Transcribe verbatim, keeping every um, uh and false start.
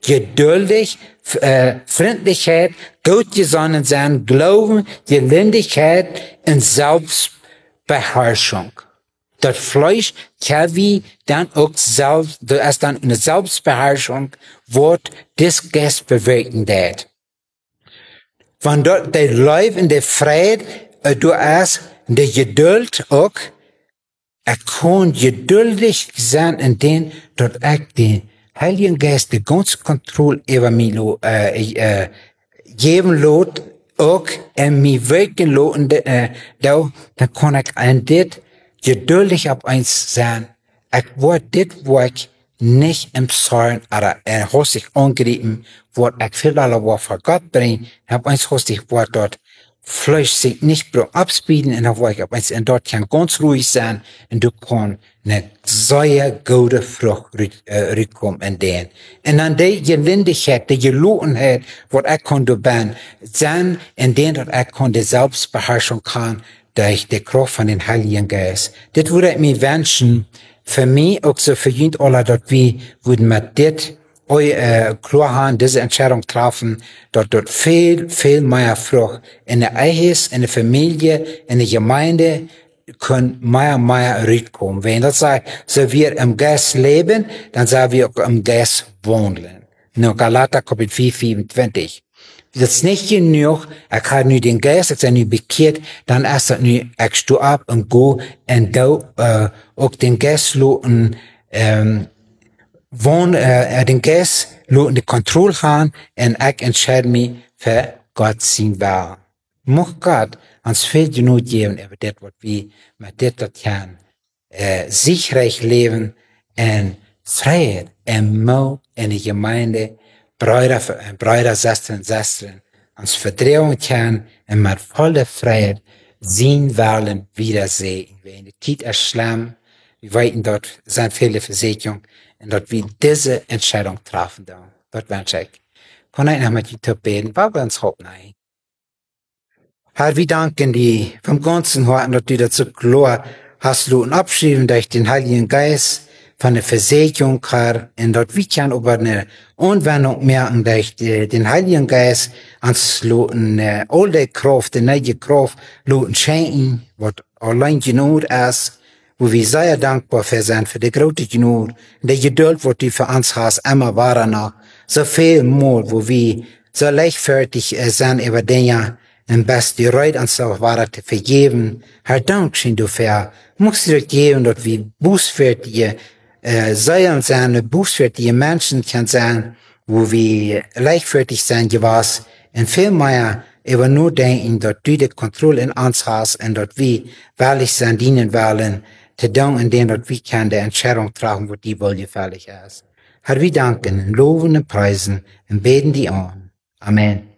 geduldig, äh, Freundlichkeit, gutgesonnen sein, Glauben, Gelindigkeit und Selbstbeherrschung. Das Fleisch kann wie dann auch selbst, das ist dann eine Selbstbeherrschung, wird das Geist bewirken wird. Wenn dort der Leib in der Freude, äh, du hast der Geduld auch, er kann geduldig sein, in dem dort ich den Heiligen Geist die ganze Kontrolle über mich äh, äh, geben lässt, auch in mich wirken lässt, äh, da, dann kann ich an dit geduldig auf eins sein. Ich werde dit, wo ich nicht im Zorn oder äh, hostig angegriffen, wo ich viel aller wo vor Gott bringe, hab eins hostig, wo dort Fleisch sich nicht abspielen, und wo ich eins und dort kann ganz ruhig sein, und du kann eine sehr gute Frucht rückkommen in den. Und an die Gelindigkeit, die Gelogenheit, wo ich kann du bin, sein, in den dort ich kann die Selbstbeherrschung kann, durch die Kraft von den Heiligen Geist. Das würde ich mir wünschen, für mich, auch so für jeden alle, dort wie, würden wir das, euch, äh, klar haben, diese Entscheidung treffen, dort dort viel, viel mehr Frucht in der Ehe, in der Familie, in der Gemeinde, können mehr, mehr rückkommen. Wenn das sagt, so wir im Geist leben, dann sagen wir auch im Geist wohnen. In Galater Kapitel vier, vierundzwanzig. Das ist nicht genug, ich habe nur den Geist, ich bin nur bekehrt, dann erst nur, ich stehe ab und go, und da, äh, auch den Geist loten, ähm, wohn, äh, den Geist loten die Kontrolle haben, und ich entscheide mich für Gott sein Willen. Mocht Gott uns viel genug geben, über das, was wir mit das, das kann, äh, sicherlich leben, und Freiheit, und Mut in der Gemeinde, Brüder, Brüder, Schwestern, Schwestern, uns Vertrauen kann, und mit voller Freiheit sehen wollen, wiedersehen. Wenn die Zeit ist schlimm, wir weiten dort, sind viele Versicherungen, und dort wir diese Entscheidung treffen, da. Dort wünsche ich. Kann ich noch mit dir beten, weil wir uns hoffen, nein. Herr, wir danken dir vom ganzen Herzen, dass du dazu klar hast, du und abschrieben durch den Heiligen Geist von der Versicherung, Herr, und dort wir können über eine Anwendung merken, durch den Heiligen Geist ans Loten, äh, all die Kraft, die neue Kraft, Loten schenken, was allein genug ist, wo wir sehr dankbar für sind, für die große Genug, und die Geduld, was du für uns hast, immer wahrer noch, so viel Mal, wo wir so leichtfertig äh, sind über Dinge, und best die Reut uns auch wahrer zu vergeben. Herr, Dankeschön dafür. Musst du dir geben, dass wir bußfertige, äh, Seelen sein, bußfertige Menschen kann sein, wo wir leichtfertig sein gewesen, und viel mehr über nur denken, dass du die Kontrolle in uns hast, und dass wir wahrlich sein dienen wollen, zu danken, in dem, dass wir kann die Entscheidung tragen, wo die wohl gefällig ist. Herr, wir danken, loben und preisen, und beten die an. Amen.